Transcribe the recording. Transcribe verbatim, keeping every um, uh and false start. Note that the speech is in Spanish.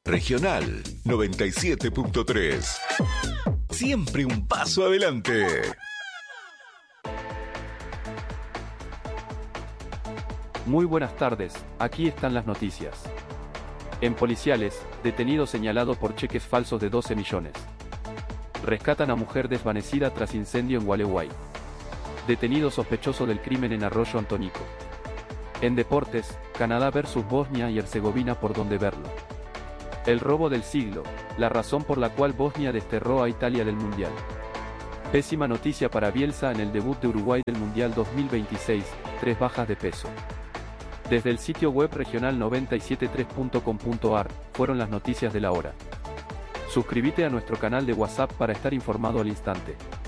Regional noventa y siete punto tres. Siempre un paso adelante. Muy buenas tardes, aquí están las noticias. En Policiales, detenido señalado por cheques falsos de doce millones. Rescatan a mujer desvanecida tras incendio en Gualeguay. Detenido sospechoso del crimen en Arroyo Antonico. En deportes, Canadá versus Bosnia y Herzegovina por donde verlo. El robo del siglo, la razón por la cual Bosnia desterró a Italia del Mundial. Pésima noticia para Bielsa en el debut de Uruguay del Mundial dos mil veintiséis, tres bajas de peso. Desde el sitio web regional noventa y siete punto tres punto com punto ar, fueron las noticias de la hora. Suscríbete a nuestro canal de WhatsApp para estar informado al instante.